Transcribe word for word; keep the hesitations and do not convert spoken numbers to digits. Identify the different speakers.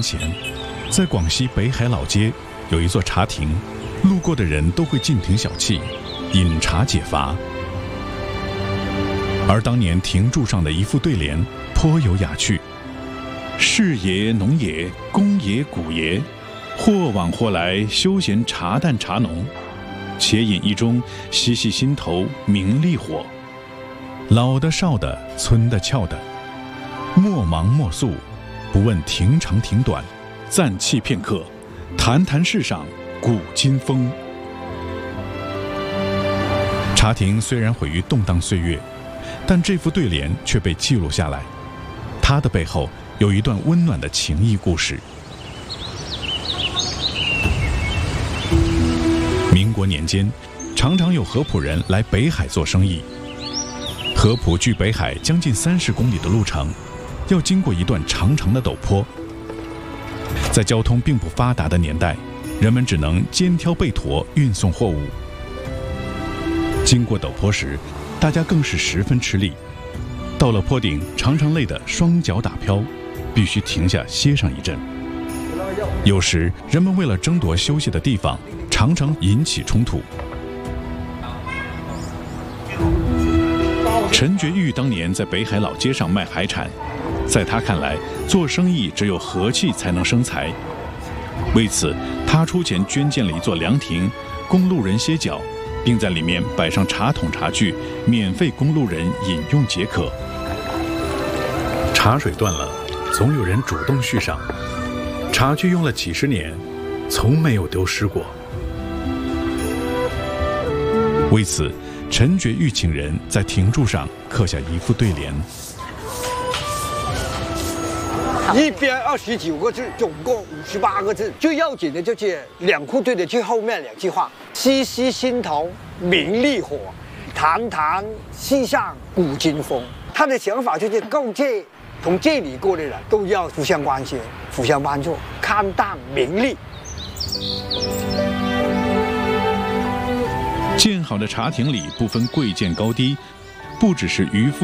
Speaker 1: 前，在广西北海老街有一座茶亭，路过的人都会进亭小憩，饮茶解乏。而当年亭柱上的一副对联颇有雅趣：士爷、农爷、工爷、谷爷，或往或来，休闲茶淡茶浓。且饮一盅，洗洗心头明利火。老的少的，村的俏的，莫忙莫诉，不问亭长亭短，暂憩片刻，谈谈世上古今风。茶亭虽然毁于动荡岁月，但这副对联却被记录下来，它的背后有一段温暖的情谊故事。民国年间，常常有合浦人来北海做生意。合浦距北海将近三十公里的路程，要经过一段长长的陡坡。在交通并不发达的年代，人们只能肩挑背驮运送货物。经过陡坡时，大家更是十分吃力。到了坡顶，常常累得双脚打飘，必须停下歇上一阵。有时，人们为了争夺休息的地方，常常引起冲突。陈觉玉当年在北海老街上卖海产，在他看来，做生意只有和气才能生财。为此，他出钱捐建了一座凉亭，供路人歇脚，并在里面摆上茶桶茶具，免费供路人饮用解渴。茶水断了，总有人主动续上。茶具用了几十年，从没有丢失过。为此，陈觉玉请人在亭柱上刻下一副对联：
Speaker 2: 一边二十九个字，总共五十八个字。最要紧的就是两副对的最后面两句话：夕夕心头明利火，谈谈世上古今风。他的想法就是告诫从这里过的人都要互相关心、互相帮助，看淡名利。
Speaker 1: 建好的茶亭里不分贵贱高低，不只是渔夫